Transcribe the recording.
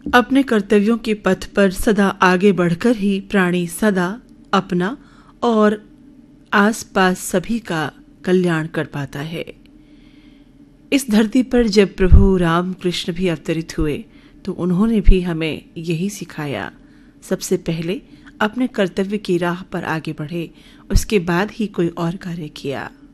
अपने कर्तव्यों के पथ पर सदा आगे बढ़कर ही प्राणी सदा अपना और आसपास सभी का कल्याण कर पाता है। इस धरती पर जब प्रभु राम कृष्ण भी अवतरित हुए तो उन्होंने भी हमें यही सिखाया, सबसे पहले अपने कर्तव्य की राह पर आगे बढ़े, उसके बाद ही कोई और कार्य किया।